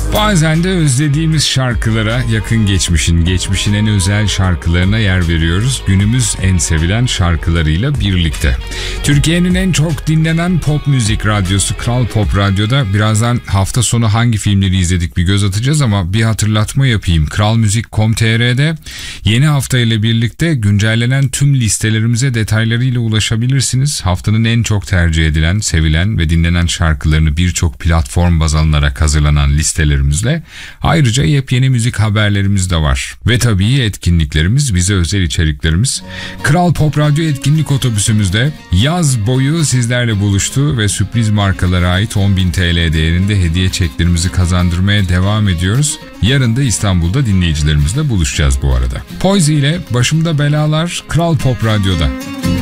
Bazen de özlediğimiz şarkılara yakın geçmişin en özel şarkılarına yer veriyoruz. Günümüz en sevilen şarkılarıyla birlikte. Türkiye'nin en çok dinlenen pop müzik radyosu Kral Pop Radyo'da birazdan hafta sonu hangi filmleri izledik bir göz atacağız ama bir hatırlatma yapayım. Kralmuzik.com.tr'de yeni hafta ile birlikte güncellenen tüm listelerimize detaylarıyla ulaşabilirsiniz. Haftanın en çok tercih edilen, sevilen ve dinlenen şarkılarını birçok platform baz alınarak hazırlanan listelerimizle ayrıca yepyeni müzik haberlerimiz de var. Ve tabii etkinliklerimiz, bize özel içeriklerimiz. Kral Pop Radyo etkinlik otobüsümüzde yaz boyu sizlerle buluştu ve sürpriz markalara ait 10.000 TL değerinde hediye çeklerimizi kazandırmaya devam ediyoruz. Yarın da İstanbul'da dinleyicilerimizle buluşacağız bu arada. Poise ile Başımda Belalar Kral Pop Radyo'da.